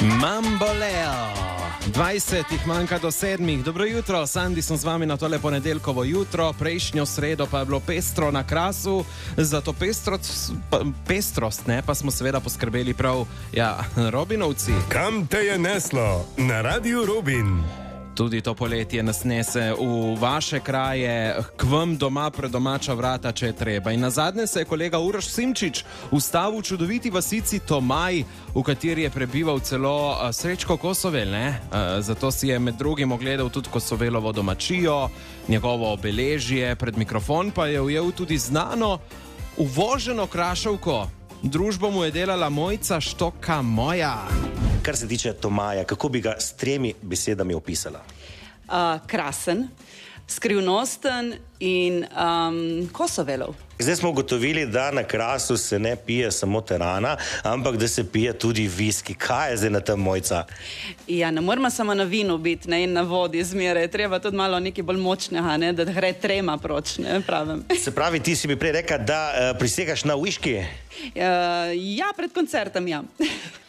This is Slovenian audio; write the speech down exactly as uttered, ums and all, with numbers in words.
Mamboleo, dvajset jih manjka do sedmih. Dobro jutro, Sandi sem z vami na tole ponedeljkovo jutro, prejšnjo sredo pa je bilo pestro na Krasu, za to pestrost, pa, pestrost ne, pa smo seveda poskrbeli prav, ja, Robinovci. Kam te je neslo? Na Radiu Robin. Tudi to poletje nas nese v vaše kraje, k vam doma pred domača vrata, če je treba. In nazadnje se je kolega Uroš Simčič ustavil v čudoviti vasici Tomaj, v kateri je prebival celo uh, Srečko Kosovel, ne? Uh, zato si je med drugim ogledal tudi Kosovelovo domačijo, njegovo obeležje, pred mikrofon pa je ujel tudi znano uvoženo krašovko. Družbo mu je delala Mojca Štoka Moja. Kar se tiče Tomaja, kako bi ga s tremi besedami opisala? Uh, krasen, skrivnosten in um, Kosovelov. Zdaj smo ugotovili, da na Krasu se ne pije samo terana, ampak da se pije tudi viski. Kaj je zdaj na tem, Mojca? Ja, ne moramo samo na vinu biti, ne, in na vodi zmeraj. Treba tudi malo nekaj bolj močnega, ne, da gre trema proč, ne, pravim. Se pravi, ti si mi prej rekel, da uh, prisegaš na viški? Uh, ja, pred koncertom, ja.